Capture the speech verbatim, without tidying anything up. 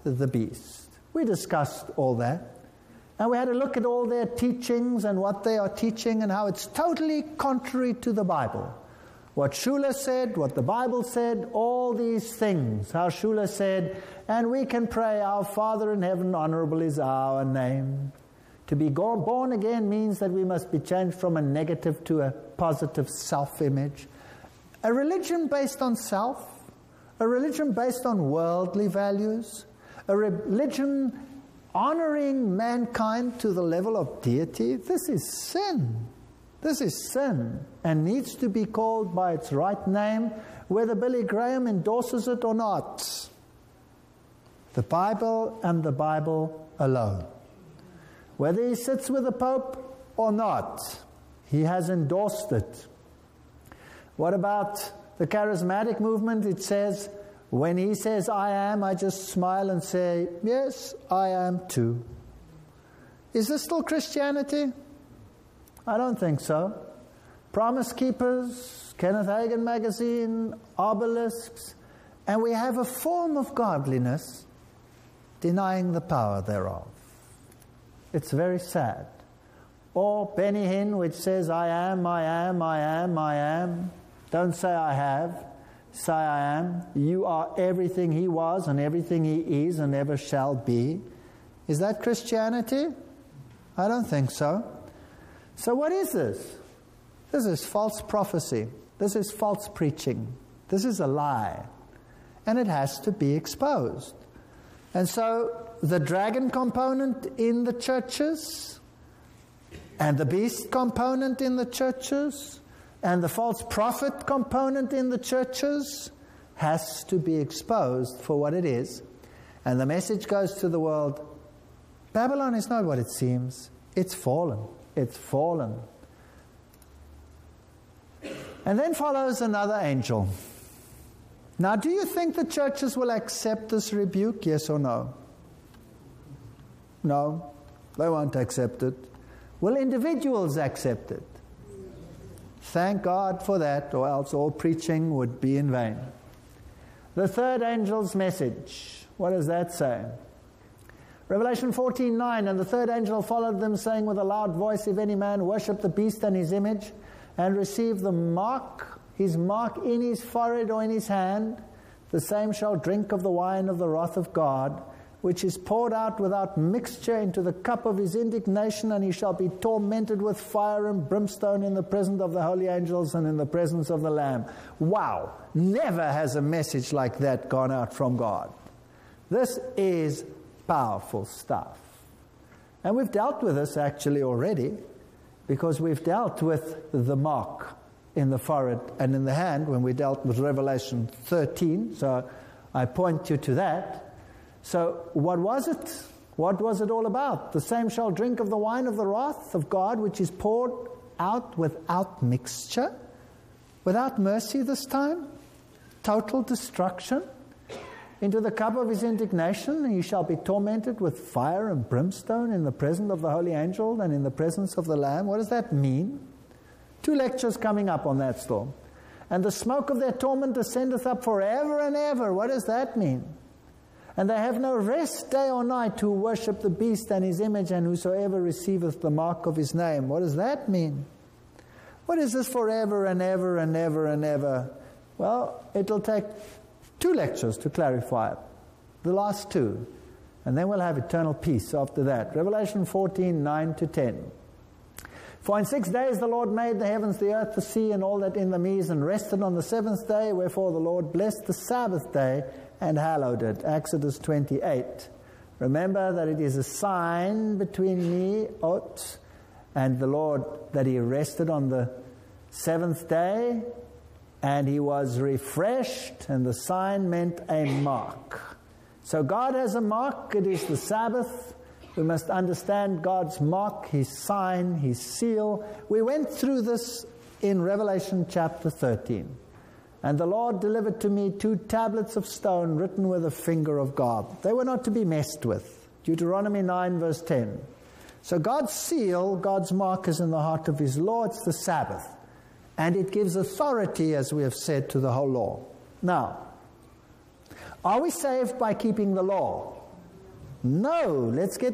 the beast. We discussed all that. And we had a look at all their teachings and what they are teaching and how it's totally contrary to the Bible. What Shula said, what the Bible said, all these things. How Shula said, and we can pray, our Father in heaven, honorable is our name. To be born again means that we must be changed from a negative to a positive self-image. A religion based on self, a religion based on worldly values, a religion honoring mankind to the level of deity. This is sin. This is sin and needs to be called by its right name, whether Billy Graham endorses it or not. The Bible and the Bible alone. Whether he sits with the Pope or not, he has endorsed it. What about the charismatic movement? It says, when he says, I am, I just smile and say, yes, I am too. Is this still Christianity? I don't think so. Promise Keepers, Kenneth Hagin magazine, obelisks, and we have a form of godliness denying the power thereof. It's very sad. Or Benny Hinn, which says, I am, I am, I am, I am. Don't say I have. Say I am. You are everything he was and everything he is and ever shall be. Is that Christianity? I don't think so. So what is this? This is false prophecy. This is false preaching. This is a lie. And it has to be exposed. And so the dragon component in the churches and the beast component in the churches and the false prophet component in the churches has to be exposed for what it is. And the message goes to the world, Babylon is not what it seems. It's fallen. It's fallen. And then follows another angel. Now, do you think the churches will accept this rebuke? Yes or no? No, they won't accept it. Will individuals accept it? Thank God for that, or else all preaching would be in vain. The third angel's message. What does that say? Revelation fourteen nine, and the third angel followed them, saying with a loud voice, if any man worship the beast and his image, and receive the mark, his mark in his forehead or in his hand, the same shall drink of the wine of the wrath of God, which is poured out without mixture into the cup of his indignation, and he shall be tormented with fire and brimstone in the presence of the holy angels and in the presence of the Lamb. Wow! Never has a message like that gone out from God. This is powerful stuff. And we've dealt with this actually already, because we've dealt with the mark in the forehead and in the hand when we dealt with Revelation thirteen. So I point you to that. So what was it? What was it all about? The same shall drink of the wine of the wrath of God, which is poured out without mixture, without mercy this time, total destruction, into the cup of his indignation, and he shall be tormented with fire and brimstone in the presence of the holy angel and in the presence of the Lamb. What does that mean? Two lectures coming up on that still. And the smoke of their torment ascendeth up forever and ever. What does that mean? And they have no rest day or night who worship the beast and his image, and whosoever receiveth the mark of his name. What does that mean? What is this forever and ever and ever and ever? Well, it'll take two lectures to clarify it. The last two. And then we'll have eternal peace after that. Revelation fourteen, nine to ten. For in six days the Lord made the heavens, the earth, the sea, and all that in them is, and rested on the seventh day. Wherefore the Lord blessed the Sabbath day and hallowed it. Exodus twenty-eight. Remember that it is a sign between me, Ot, and the Lord, that he rested on the seventh day, and he was refreshed, and the sign meant a mark. So God has a mark. It is the Sabbath. We must understand God's mark, his sign, his seal. We went through this in Revelation chapter thirteen. And the Lord delivered to me two tablets of stone written with the finger of God. They were not to be messed with. Deuteronomy nine verse ten. So God's seal, God's mark, is in the heart of his law. It's the Sabbath. And it gives authority, as we have said, to the whole law. Now, are we saved by keeping the law? No, let's get